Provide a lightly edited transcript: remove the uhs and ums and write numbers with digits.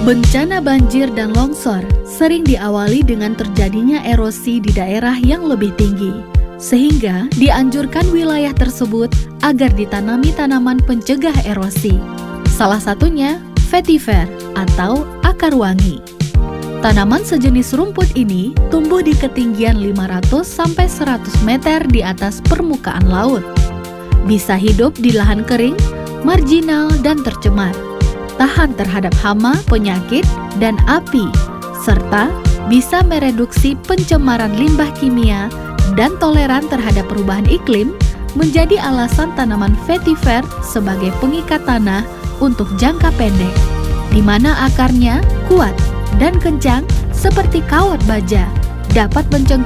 Bencana banjir dan longsor sering diawali dengan terjadinya erosi di daerah yang lebih tinggi, sehingga dianjurkan wilayah tersebut agar ditanami tanaman pencegah erosi. Salah satunya vetiver atau akar wangi. Tanaman sejenis rumput ini tumbuh di ketinggian 500-100 meter di atas permukaan laut. Bisa hidup di lahan kering, marginal, dan tercemar. Tahan terhadap hama, penyakit, dan api, serta bisa mereduksi pencemaran limbah kimia dan toleran terhadap perubahan iklim, menjadi alasan tanaman vetiver sebagai pengikat tanah untuk jangka pendek, di mana akarnya kuat dan kencang seperti kawat baja, dapat mencegah